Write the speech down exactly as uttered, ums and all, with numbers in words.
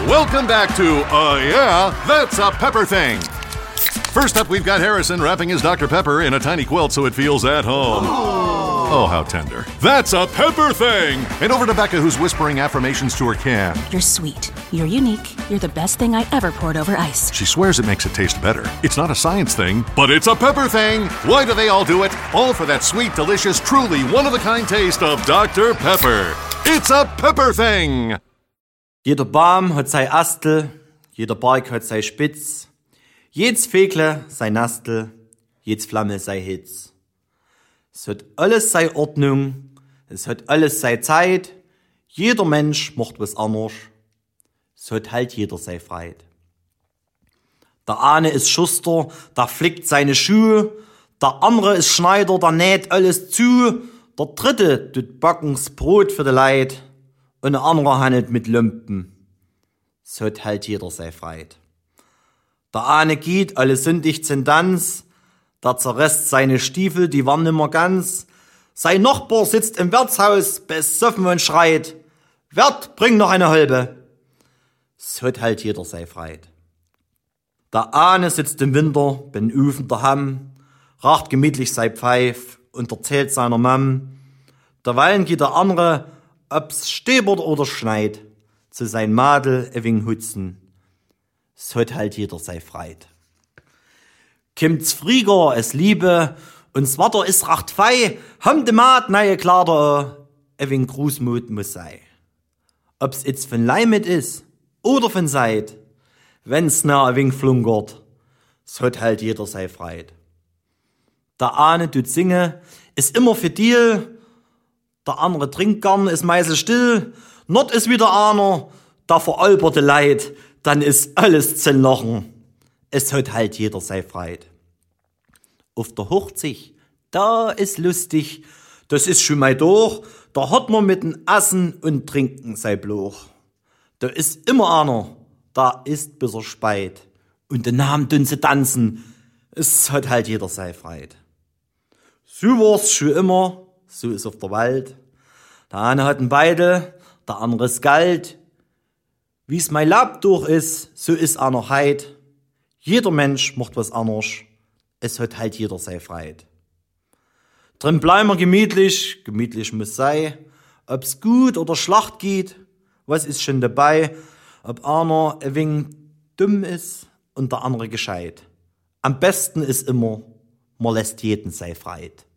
Welcome back to, uh, yeah, That's a Pepper Thing. First up, we've got Harrison wrapping his Doctor Pepper in a tiny quilt so it feels at home. Oh, how tender. That's a Pepper Thing! And over to Becca, who's whispering affirmations to her can. You're sweet. You're unique. You're the best thing I ever poured over ice. She swears it makes it taste better. It's not a science thing, but it's a Pepper Thing! Why do they all do it? All for that sweet, delicious, truly one-of-a-kind taste of Doctor Pepper. It's a Pepper Thing! Jeder Baum hat sei Astel, jeder Berg hat sei Spitz, jedes Vögle sei Nastel, jedes Flamme sei Hitz. Es hat alles sei Ordnung, es hat alles sei Zeit, jeder Mensch macht was anders, es hat halt jeder sei Freit. Der eine ist Schuster, der flickt seine Schuhe, der andere ist Schneider, der näht alles zu, der dritte tut backen's Brot für die Leid und der andere handelt mit Lumpen. Es hat halt jeder sei Freit. Der eine geht, alle sündig zum Tanz, der zerresst seine Stiefel, die waren nimmer ganz. Sein Nachbar sitzt im Wirtshaus, besoffen und schreit, Wirt, bring noch eine Holbe. Es hat halt jeder sei Freit. Der eine sitzt im Winter, bin Ufen daheim, raucht gemütlich sei Pfeif und erzählt seiner Mam. Derweilen geht der andere, ob's stäbert oder schneit, zu sein Madel ewing hutzen. Es hat halt jeder sei Freit. Kimmt's Frieger, es Liebe, und's Watter is racht fei, ham de Maat neue Kleider, ewing Grußmut muss sei. Ob's itz von Leimet is, oder von Seid, wenn's na ewing flunkert, es hat halt jeder sei Freit. Der eine tut singe, is immer für Deal, der andere trinkt gern, is meise still, not is wieder einer, der veralberte Leid, dann is alles zu lachen. Es hat halt jeder sei Freit. Auf der Hochzeit, da ist lustig, das ist schon mal durch, da hat man mit dem Essen und Trinken sei Bloch. Da ist immer einer, da ist bis er speit, und den Namen tun sie tanzen, es hat halt jeder sei Freit. So war's schon immer, so ist auf der Welt. Der eine hat ein Beidel, der andere ist Geld. Wie's mein Lab durch ist, so ist einer heit. Jeder Mensch macht was anders, es hat halt jeder sei Freit. Drin bleiben wir gemütlich, gemütlich muss sei, ob's gut oder schlecht geht, was ist schon dabei, ob einer ein wenig dumm ist und der andere gescheit. Am besten ist immer, man lässt jeden sei Freit.